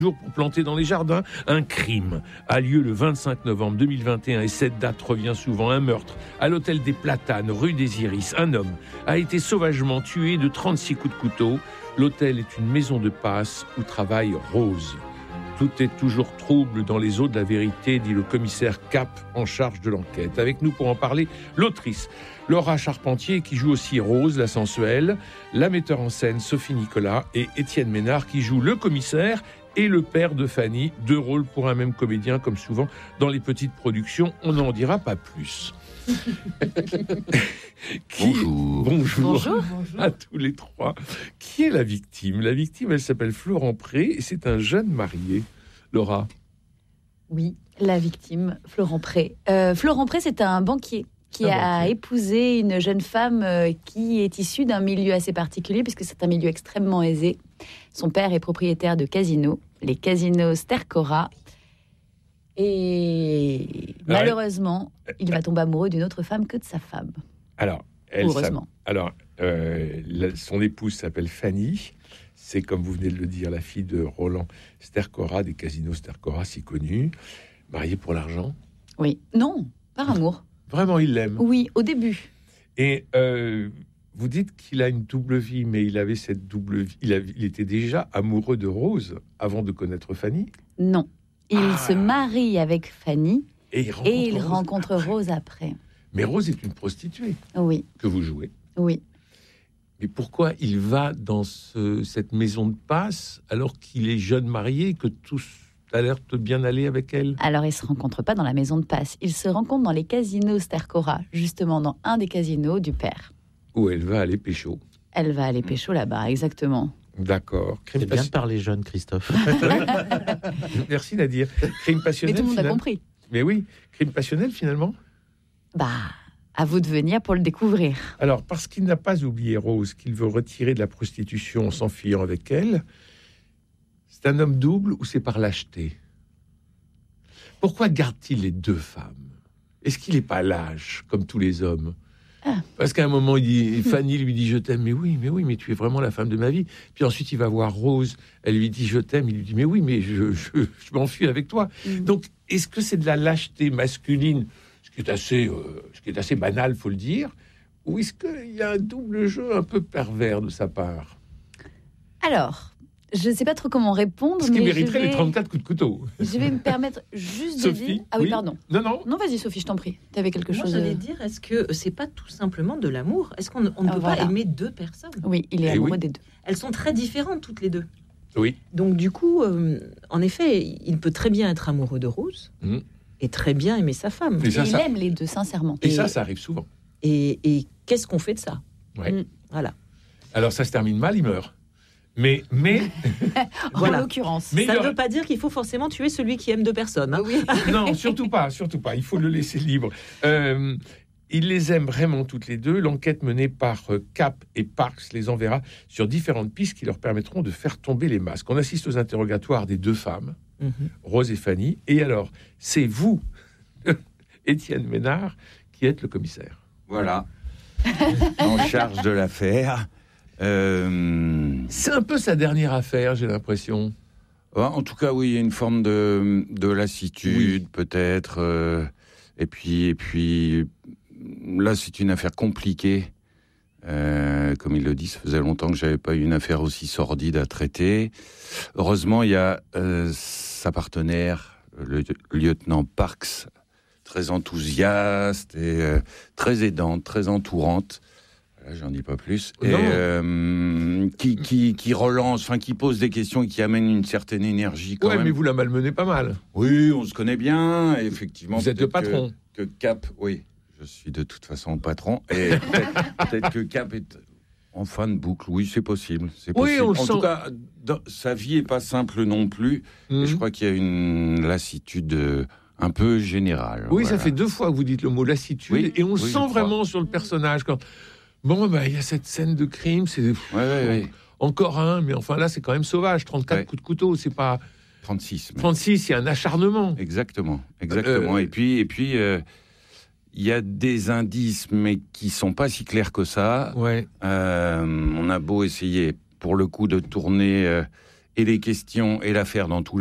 Jour pour planter dans les jardins, un crime a lieu le 25 novembre 2021 et cette date revient souvent. Un meurtre à l'hôtel des Platanes, rue des Iris. Un homme a été sauvagement tué de 36 coups de couteau. L'hôtel est une maison de passe où travaille Rose. Tout est toujours trouble dans les eaux de la vérité, dit le commissaire Cap en charge de l'enquête. Avec nous pour en parler, l'autrice Laura Charpentier qui joue aussi Rose, la sensuelle, la metteur en scène Sophie Nicolas et Étienne Ménard qui joue le commissaire et le père de Fanny, 2 rôles pour un même comédien, comme souvent dans les petites productions. On n'en dira pas plus. Bonjour à tous les trois. Qui est la victime ? La victime, elle s'appelle Florent Pré et c'est un jeune marié. Laura ? Oui, la victime, Florent Pré. Florent Pré, c'est un banquier qui a épousé une jeune femme qui est issue d'un milieu assez particulier, puisque c'est un milieu extrêmement aisé. Son père est propriétaire de casinos, les casinos Stercora. Et malheureusement, il va tomber amoureux d'une autre femme que de sa femme. Alors, heureusement. Son épouse s'appelle Fanny. C'est, comme vous venez de le dire, la fille de Roland Stercora, des casinos Stercora, si connus. Mariée pour l'argent ? Oui. Non, par amour. Vraiment, il l'aime ? Oui, au début. Et vous dites qu'il a une double vie, mais il avait cette double vie. Il était déjà amoureux de Rose avant de connaître Fanny ? Non. Il se marie avec Fanny et il rencontre Rose après. Mais Rose est une prostituée. Oui. Que vous jouez. Oui. Mais pourquoi il va dans cette maison de passe alors qu'il est jeune marié et que tout a l'air de bien aller avec elle ? Alors, il ne se rencontre pas dans la maison de passe. Il se rencontre dans les casinos Stercora, justement dans un des casinos du père. Où elle va aller pécho. Elle va aller pécho là-bas, exactement. D'accord. C'est bien de parler jeune, Christophe. Merci Nadir. Crime passionnel. Mais tout le monde a compris. Mais oui, crime passionnel finalement. À vous de venir pour le découvrir. Alors, parce qu'il n'a pas oublié Rose, qu'il veut retirer de la prostitution en s'enfuyant avec elle, c'est un homme double ou c'est par lâcheté ? Pourquoi garde-t-il les 2 femmes ? Est-ce qu'il n'est pas lâche, comme tous les hommes ? Parce qu'à un moment, Fanny lui dit « Je t'aime ». Mais oui, mais tu es vraiment la femme de ma vie. Puis ensuite, il va voir Rose. Elle lui dit « Je t'aime ». Il lui dit « Mais oui, mais je m'enfuis avec toi ». Donc, est-ce que c'est de la lâcheté masculine, ce qui est assez banal, faut le dire, ou est-ce qu'il y a un double jeu un peu pervers de sa part ? Alors, je ne sais pas trop comment répondre. Ce qui mériterait les 34 coups de couteau. Je vais me permettre juste Sophie, de dire... Ah oui, pardon. Non, vas-y Sophie, je t'en prie. Tu avais quelque chose j'allais dire, est-ce que c'est pas tout simplement de l'amour ? Est-ce qu'on ne peut pas aimer 2 personnes ? Oui, il est amoureux des 2. Elles sont très différentes toutes les 2. Oui. Donc du coup, en effet, il peut très bien être amoureux de Rose et très bien aimer sa femme. Et il aime les 2, sincèrement. Et ça arrive souvent. Et qu'est-ce qu'on fait de ça ? Voilà. Alors ça se termine mal, il meurt. Mais en l'occurrence, ça ne veut pas dire qu'il faut forcément tuer celui qui aime 2 personnes. Hein. Oui. Non, surtout pas. Il faut le laisser libre. Il les aime vraiment toutes les 2. L'enquête menée par Cap et Parks les enverra sur différentes pistes qui leur permettront de faire tomber les masques. On assiste aux interrogatoires des 2 femmes, Rose et Fanny. Et alors, c'est vous, Étienne Ménard, qui êtes le commissaire. Voilà. En charge de l'affaire. C'est un peu sa dernière affaire, j'ai l'impression. En tout cas, oui, il y a une forme de lassitude, peut-être. Et puis, là, c'est une affaire compliquée. Comme il le dit, ça faisait longtemps que j'avais pas eu une affaire aussi sordide à traiter. Heureusement, il y a sa partenaire, le lieutenant Parks, très enthousiaste et très aidante, très entourante. Là, j'en dis pas plus. Et qui relance, qui pose des questions et qui amène une certaine énergie quand même. Mais vous la malmenez pas mal. Oui, on se connaît bien. Et effectivement, vous êtes le patron. Que Cap, oui, je suis de toute façon le patron. Et peut-être que Cap est en fin de boucle. Oui, c'est possible. Oui, on le en sent. tout cas, sa vie est pas simple non plus. Et je crois qu'il y a une lassitude un peu générale. Oui, voilà. Ça fait 2 fois que vous dites le mot lassitude. Et on le sent vraiment sur le personnage. Il y a cette scène de crime, c'est encore un, mais enfin là, c'est quand même sauvage. 34 coups de couteau, c'est pas... 36. 36, il y a un acharnement. Exactement. Et puis, il y a des indices, mais qui sont pas si clairs que ça. On a beau essayer, pour le coup, de tourner et les questions et l'affaire dans tous